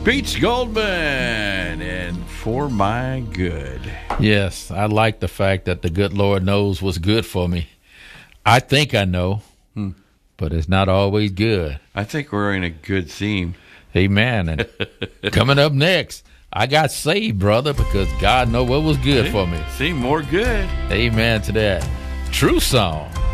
Beach Goldman and For My Good. Yes, I like the fact that the good Lord knows what's good for me. I think I know, but it's not always good. I think we're in a good theme. Amen. And coming up next, I got saved, brother, because God knows what was good for me. See, more good. Amen to that. True song.